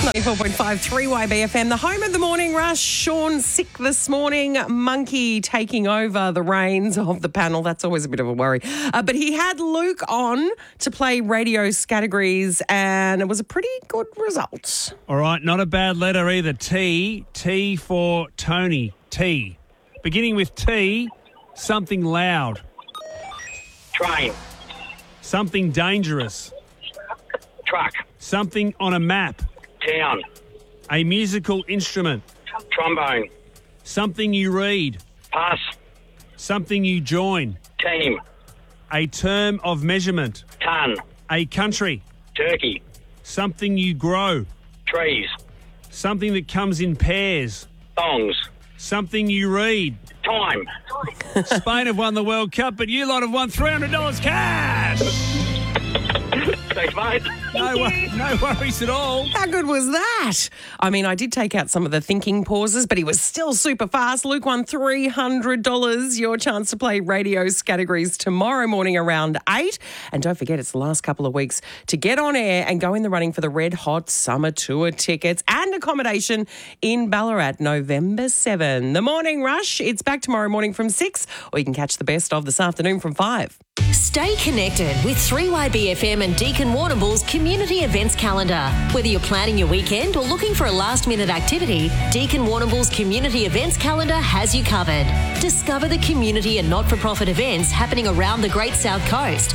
94.5 3YBFM, the home of the morning rush. Sean sick this morning. Monkey taking over the reins of the panel. That's always a bit of a worry. But he had Luke on to play radio categories, and it was a pretty good result. All right, not a bad letter either. T. T for Tony. T. Beginning with T, something loud. Train. Something dangerous. Truck. Something on a map. Town. A musical instrument. Trombone. Something you read. Pass. Something you join. Team. A term of measurement. Ton. A country. Turkey. Something you grow. Trees. Something that comes in pairs. Thongs. Something you read. Time. Spain have won the World Cup, but you lot have won $300 cash. Thanks, mate. No worries at all. How good was that? I mean, I did take out some of the thinking pauses, but he was still super fast. Luke won $300. Your chance to play radio's categories tomorrow morning around 8. And don't forget, it's the last couple of weeks to get on air and go in the running for the Red Hot Summer Tour tickets and accommodation in Ballarat, November 7. The Morning Rush, it's back tomorrow morning from 6, or you can catch the best of this afternoon from 5. Stay connected with 3YBFM and Deakin Warrnambool's community events calendar. Whether you're planning your weekend or looking for a last-minute activity, Deakin Warrnambool's community events calendar has you covered. Discover the community and not-for-profit events happening around the Great South Coast.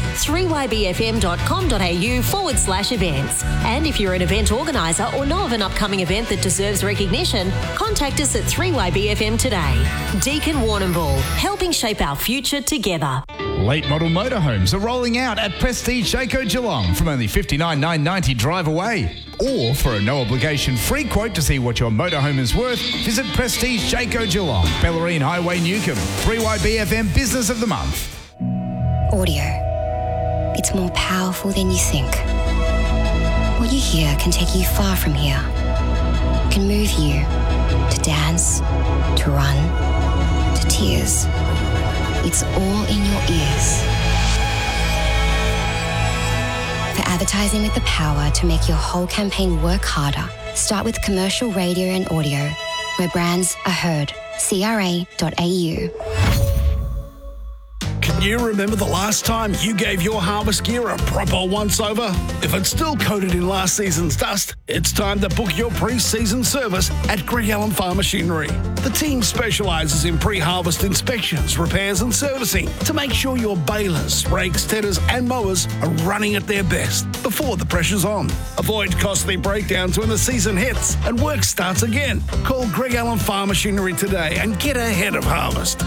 3ybfm.com.au/events. And if you're an event organiser or know of an upcoming event that deserves recognition, contact us at 3YBFM today. Deakin Warrnambool, helping shape our future together. Late model motorhomes are rolling out at Prestige Jayco Geelong from only $59,990 drive away. Or for a no-obligation free quote to see what your motorhome is worth, visit Prestige Jayco Geelong, Bellarine Highway, Newcomb. 3YBFM Business of the Month. Audio. It's more powerful than you think. What you hear can take you far from here. It can move you to dance, to run, to tears. It's all in your ears. For advertising with the power to make your whole campaign work harder, start with commercial radio and audio, where brands are heard. CRA.au. Can you remember the last time you gave your harvest gear a proper once-over? If it's still coated in last season's dust, it's time to book your pre-season service at Greg Allen Farm Machinery. The team specialises in pre-harvest inspections, repairs and servicing to make sure your balers, rakes, tedders and mowers are running at their best before the pressure's on. Avoid costly breakdowns when the season hits and work starts again. Call Greg Allen Farm Machinery today and get ahead of harvest.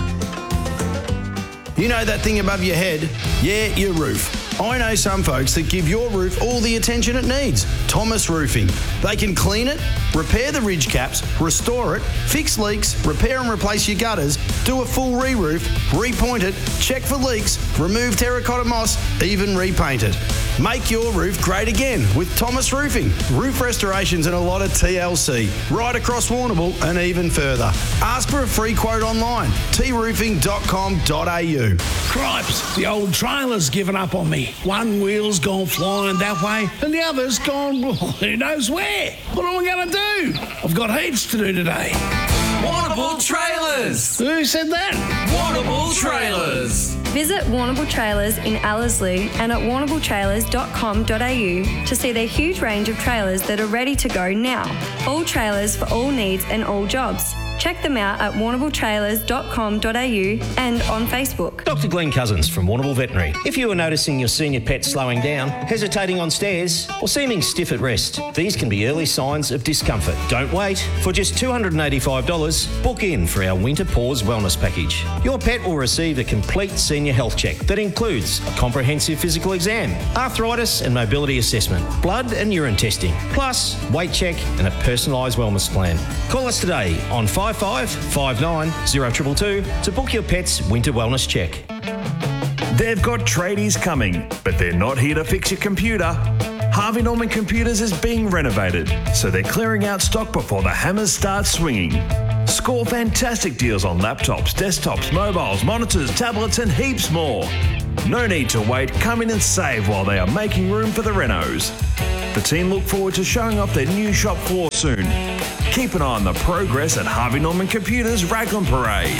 You know that thing above your head? Yeah, your roof. I know some folks that give your roof all the attention it needs. Thomas Roofing. They can clean it, repair the ridge caps, restore it, fix leaks, repair and replace your gutters, do a full re-roof, repoint it, check for leaks, remove terracotta moss, even repaint it. Make your roof great again with Thomas Roofing. Roof restorations and a lot of TLC. Right across Warrnambool and even further. Ask for a free quote online. troofing.com.au. Cripes, the old trailer's given up on me. One wheel's gone flying that way and the other's gone who knows where. What am I going to do? I've got heaps to do today. Warrnambool Trailers. Who said that? Warrnambool Trailers. Visit Warrnambool Trailers in Ellerslie and at warrnambooltrailers.com.au to see their huge range of trailers that are ready to go now. All trailers for all needs and all jobs. Check them out at warrnambooltrailers.com.au and on Facebook. Dr. Glenn Cousins from Warrnambool Veterinary. If you are noticing your senior pet slowing down, hesitating on stairs, or seeming stiff at rest, these can be early signs of discomfort. Don't wait. For just $285, book in for our Winter Paws Wellness Package. Your pet will receive a complete senior health check that includes a comprehensive physical exam, arthritis and mobility assessment, blood and urine testing, plus weight check and a personalised wellness plan. Call us today on 5559 0222 to book your pet's winter wellness check. They've got tradies coming, but they're not here to fix your computer. Harvey Norman Computers is being renovated, so they're clearing out stock before the hammers start swinging. Score fantastic deals on laptops, desktops, mobiles, monitors, tablets and heaps more. No need to wait, come in and save while they are making room for the renos. The team look forward to showing off their new shop floor soon. Keep an eye on the progress at Harvey Norman Computers Raglan Parade.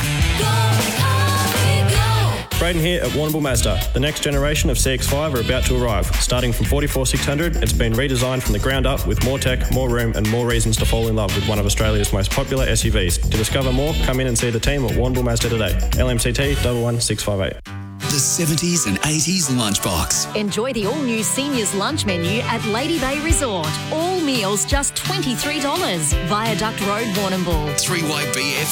Braden here at Warrnambool Mazda. The next generation of CX-5 are about to arrive. Starting from 44,600, it's been redesigned from the ground up with more tech, more room and more reasons to fall in love with one of Australia's most popular SUVs. To discover more, come in and see the team at Warrnambool Mazda today. LMCT 11658. The 70s and 80s lunchbox. Enjoy the all-new seniors lunch menu at Lady Bay Resort. All meals just $23. Viaduct Road, Warrnambool. 3YBF